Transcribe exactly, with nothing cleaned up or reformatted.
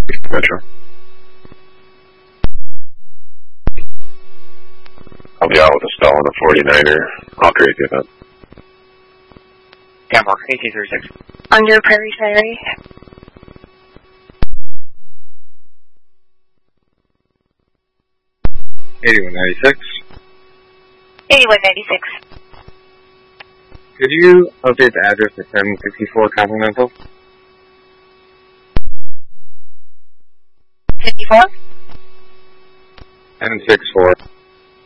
Metro. I'll be out with a stall on the forty-niner. I'll create the event. Camel, eighteen thirty-six. Under Prairie Ferry. eighty-one ninety-six. eighty-one ninety-six. Could you update the address to ten sixty-four Continental? fifty-four? ten sixty-four.